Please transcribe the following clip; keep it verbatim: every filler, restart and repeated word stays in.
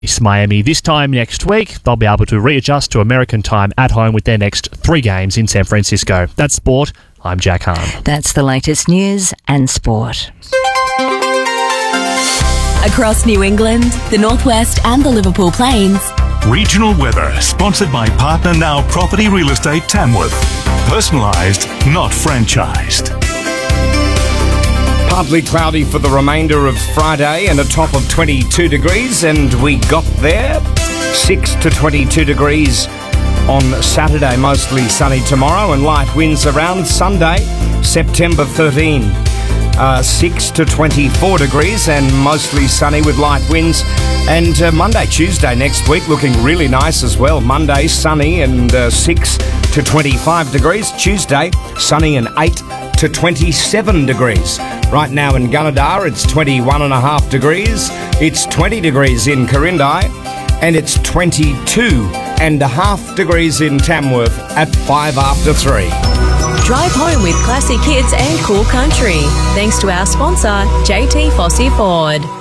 Miami this time next week. They'll be able to readjust to American time at home with their next three games in San Francisco. That's sport. I'm Jack Hahn. That's the latest news and sport. Across New England, the Northwest and the Liverpool Plains. Regional weather, sponsored by Partner Now Property Real Estate Tamworth. Personalised, not franchised. Partly cloudy for the remainder of Friday and a top of twenty-two degrees, and we got there. six to twenty-two degrees on Saturday, mostly sunny tomorrow, and light winds around. Sunday, September thirteenth. Uh, six to twenty-four degrees and mostly sunny with light winds. And uh, Monday, Tuesday next week looking really nice as well. Monday, sunny and uh, six to twenty-five degrees. Tuesday, sunny and eight to twenty-seven degrees. Right now in Gunnedah, it's twenty-one and a half degrees. It's twenty degrees in Corindai, and it's twenty-two and a half degrees in Tamworth at five after three. Drive home with classy kids and cool country. Thanks to our sponsor, J T Fossey Ford.